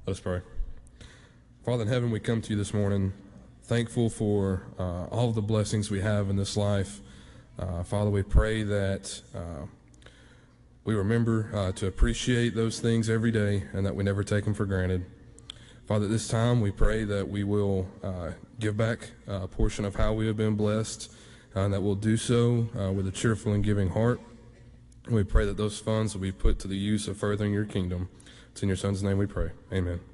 Let us pray. Father in heaven, we come to you this morning thankful for all of the blessings we have in this life. Father, we pray that we remember to appreciate those things every day and that we never take them for granted. Father, at this time, we pray that we will give back a portion of how we have been blessed, and that we'll do so with a cheerful and giving heart. And we pray that those funds will be put to the use of furthering your kingdom. It's in your Son's name we pray. Amen.